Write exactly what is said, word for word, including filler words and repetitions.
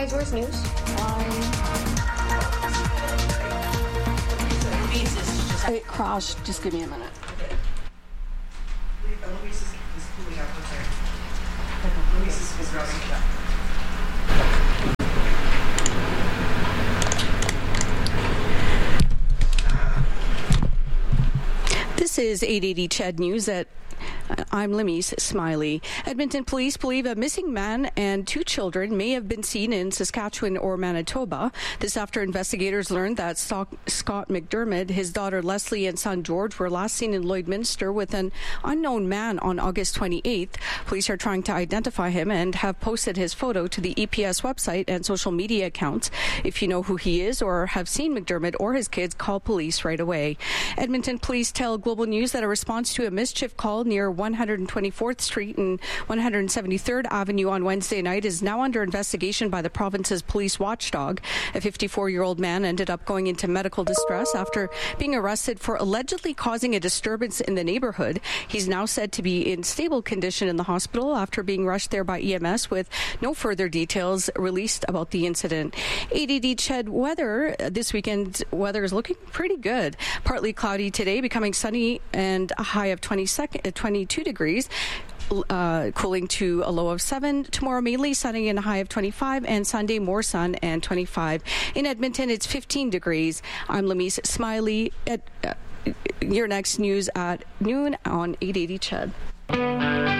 guys, where's news? Um, it crashed. Just give me a minute. Luis is pulling up. Luis is rubbing it up. This is eight eighty C H E D News at I'm Limmy's Smiley. Edmonton police believe a missing man and two children may have been seen in Saskatchewan or Manitoba. This after investigators learned that Scott McDermott, his daughter Leslie, and son George were last seen in Lloydminster with an unknown man on August twenty-eighth. Police are trying to identify him and have posted his photo to the E P S website and social media accounts. If you know who he is or have seen McDermott or his kids, call police right away. Edmonton police tell Global News that a response to a mischief call near one hundred twenty-fourth Street and one hundred seventy-third Avenue on Wednesday night is now under investigation by the province's police watchdog. A fifty-four-year-old man ended up going into medical distress after being arrested for allegedly causing a disturbance in the neighborhood. He's now said to be in stable condition in the hospital after being rushed there by E M S, with no further details released about the incident. eight eighty C H E D weather this weekend. Weather is looking pretty good. Partly cloudy today, becoming sunny and a high of twenty-two degrees. Uh, cooling to a low of seven. Tomorrow, mainly sunny and a high of twenty-five, and Sunday, more sun and twenty-five. In Edmonton, it's fifteen degrees. I'm Lamise Smiley. At uh, your next news at noon on eight eighty C H E D.